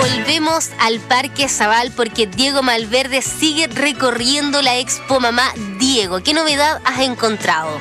Volvemos al Parque Zabal porque Diego Malverde sigue recorriendo la Expo Mamá. Diego, ¿qué novedad has encontrado?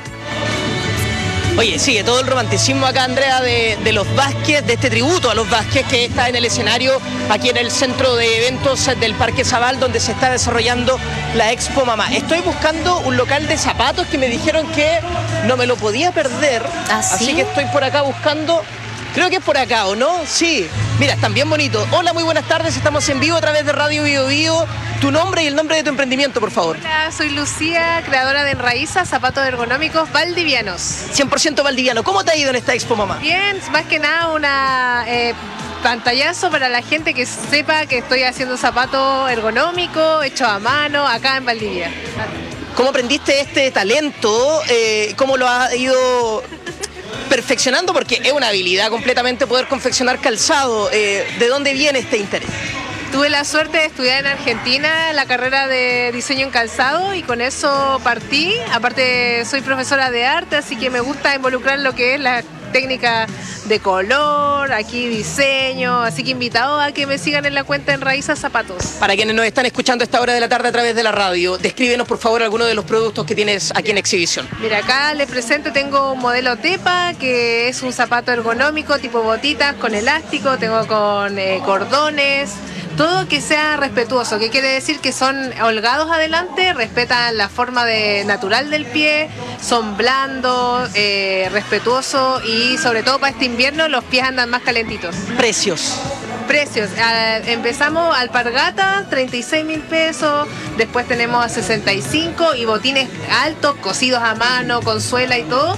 Oye, sigue todo el romanticismo acá, Andrea, de los Vázquez, de este tributo a los Vázquez que está en el escenario aquí en el centro de eventos del Parque Zabal, donde se está desarrollando la Expo Mamá. Estoy buscando un local de zapatos que me dijeron que no me lo podía perder, ¿Ah, sí? Así que estoy por acá buscando. Creo que es por acá, ¿o no? Sí. Mira, están bien bonitos. Hola, muy buenas tardes. Estamos en vivo a través de Radio Bio Bio. Tu nombre y el nombre de tu emprendimiento, por favor. Hola, soy Lucía, creadora de Enraíza, zapatos ergonómicos valdivianos. 100% valdiviano. ¿Cómo te ha ido en esta Expo Mamá? Bien, más que nada una pantallazo para la gente que sepa que estoy haciendo zapatos ergonómicos, hechos a mano, acá en Valdivia. ¿Cómo aprendiste este talento? ¿Cómo lo has ido perfeccionando? Porque es una habilidad completamente poder confeccionar calzado. ¿De dónde viene este interés? Tuve la suerte de estudiar en Argentina la carrera de diseño en calzado y con eso partí. Aparte soy profesora de arte, así que me gusta involucrar lo que es la técnica de color, aquí diseño, así que invitado a que me sigan en la cuenta Enraíza Zapatos. Para quienes nos están escuchando a esta hora de la tarde a través de la radio, descríbenos por favor algunos de los productos que tienes aquí en exhibición. Mira, acá les presento, tengo un modelo Tepa, que es un zapato ergonómico tipo botitas con elástico, tengo con cordones. Todo que sea respetuoso, que quiere decir que son holgados adelante, respetan la forma natural del pie, son blandos, respetuosos y sobre todo para este invierno los pies andan más calentitos. Precios. Precios, empezamos alpargata, 36.000 pesos, después tenemos a 65 y botines altos, cosidos a mano, con suela y todo,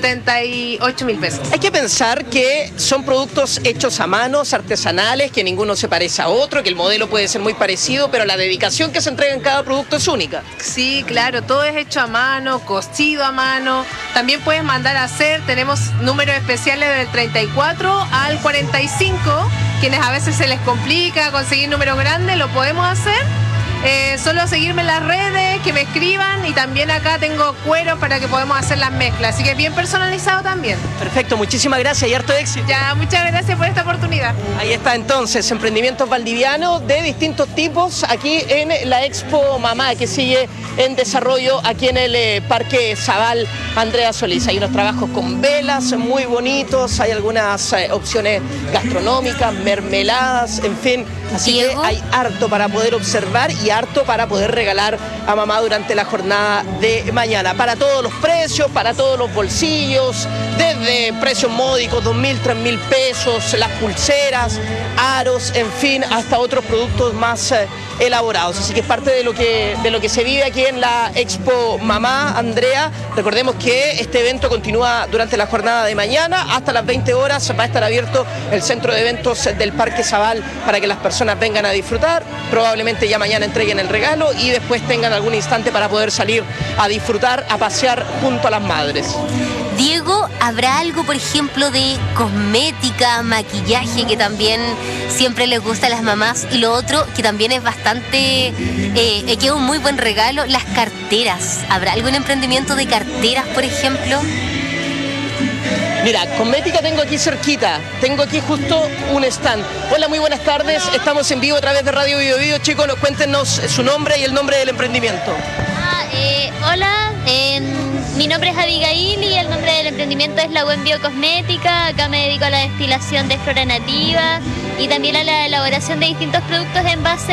78.000 pesos. Hay que pensar que son productos hechos a manos, artesanales, que ninguno se parece a otro, que el modelo puede ser muy parecido, pero la dedicación que se entrega en cada producto es única. Sí, claro, todo es hecho a mano, cosido a mano, también puedes mandar a hacer, tenemos números especiales del 34 al 45, quienes a veces se les complica conseguir números grandes, lo podemos hacer. Solo seguirme en las redes, que me escriban y también acá tengo cuero para que podamos hacer las mezclas, así que es bien personalizado también. Perfecto, muchísimas gracias y harto éxito. Ya, muchas gracias por esta oportunidad. Ahí está entonces, emprendimientos valdivianos de distintos tipos aquí en la Expo Mamá que sigue en desarrollo aquí en el Parque Zabal. Andrea Solís, hay unos trabajos con velas muy bonitos, hay algunas opciones gastronómicas, mermeladas, en fin, así Diego, que hay harto para poder observar y harto para poder regalar a mamá durante la jornada de mañana. Para todos los precios, para todos los bolsillos, desde precios módicos, 2.000, 3.000 pesos, las pulseras, aros, en fin, hasta otros productos más elaborados. Así que es parte de lo que se vive aquí en la Expo Mamá, Andrea. Recordemos que este evento continúa durante la jornada de mañana, hasta las 20 horas va a estar abierto el centro de eventos del Parque Zabal para que las personas vengan a disfrutar, probablemente ya mañana entreguen el regalo y después tengan algún instante para poder salir a disfrutar, a pasear junto a las madres. Diego, ¿habrá algo, por ejemplo, de cosmética, maquillaje, que también siempre les gusta a las mamás? Y lo otro, que también es bastante, que es un muy buen regalo, las carteras. ¿Habrá algún emprendimiento de carteras, por ejemplo? Mira, cosmética tengo aquí cerquita, tengo aquí justo un stand. Hola, muy buenas tardes, estamos en vivo a través de Radio Bio Bio. Chicos, cuéntenos su nombre y el nombre del emprendimiento. Hola, mi nombre es Abigail y el nombre del emprendimiento es La Buen Biocosmética. Acá me dedico a la destilación de flora nativa y también a la elaboración de distintos productos en base